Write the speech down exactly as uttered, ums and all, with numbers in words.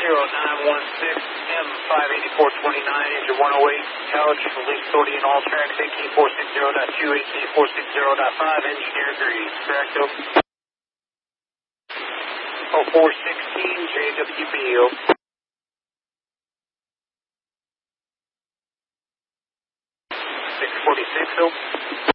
zero nine one six M five eighty-four twenty-nine, engine one oh eight, couch, release authority in all tracks, eighteen four sixty point two, eighteen four sixty point five, engineer agrees. Correct, over. oh four sixteen, J W B, over. six forty-six, over.